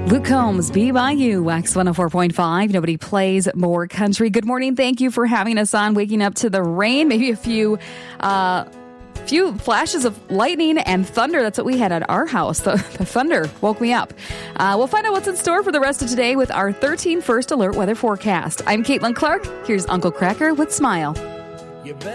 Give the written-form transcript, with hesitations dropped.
Luke Combs, Be By You, Wax 104.5. Nobody plays more country. Good morning. Thank you for having us on, waking up to the rain, maybe a few flashes of lightning and thunder. That's what we had at our house. The thunder woke me up. We'll find out what's in store for the rest of today with our 13 First Alert weather forecast. I'm Caitlin Clark. Here's Uncle Cracker with Smile.